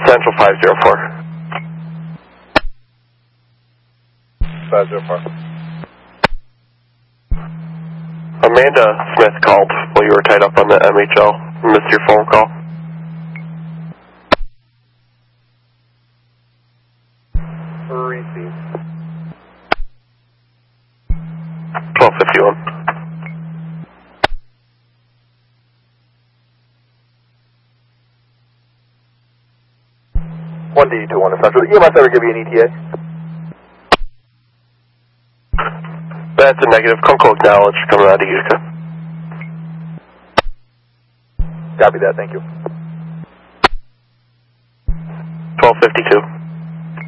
Central 504. 504. Amanda Smith called while you were tied up on the MHL. Missed your phone call. Receive. 1251. One D21 Central. Did EMS ever give you an ETA? That's a negative. Conco acknowledged coming out of Utica. Copy that, thank you. 1252.